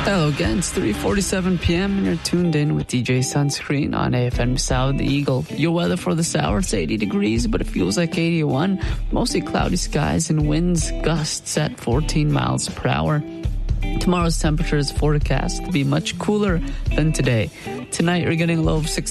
Hello again, it's 3:47 p.m. and you're tuned in with DJ Sunscreen on AFM South Eagle. Your weather for this hour, it's 80 degrees, but it feels like 81. Mostly cloudy skies and winds gusts at 14 miles per hour. Tomorrow's temperature is forecast to be much cooler than today. Tonight, you're getting a low of 6